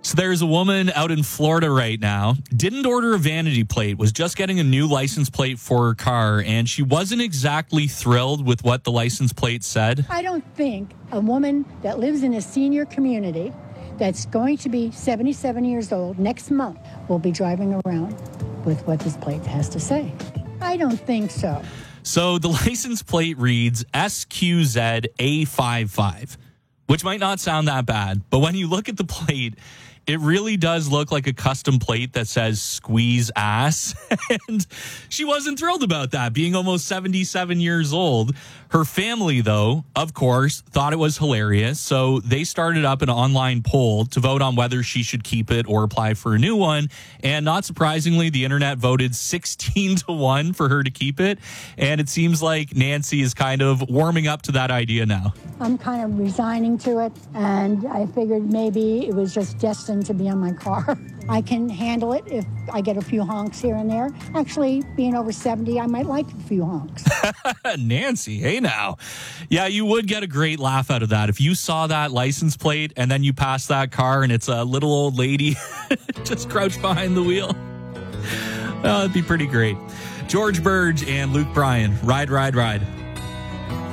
So there's a woman out in Florida right now, didn't order a vanity plate, was just getting a new license plate for her car, and she wasn't exactly thrilled with what the license plate said. I don't think a woman that lives in a senior community that's going to be 77 years old next month will be driving around with what this plate has to say. I don't think so. So the license plate reads SQZA55, which might not sound that bad, but when you look at the plate, it really does look like a custom plate that says squeeze ass. And she wasn't thrilled about that, being almost 77 years old. Her family, though, of course, thought it was hilarious. So they started up an online poll to vote on whether she should keep it or apply for a new one. And not surprisingly, the internet voted 16-1 for her to keep it. And it seems like Nancy is kind of warming up to that idea now. I'm kind of resigning to it, and I figured maybe it was just destined to be on my car. I can handle it if I get a few honks here and there. Actually, being over 70, I might like a few honks. Nancy, hey now. Yeah, you would get a great laugh out of that. If you saw that license plate and then you pass that car and it's a little old lady just crouched behind the wheel. Oh, it'd be pretty great. George Burge and Luke Bryan, Ride, Ride, Ride.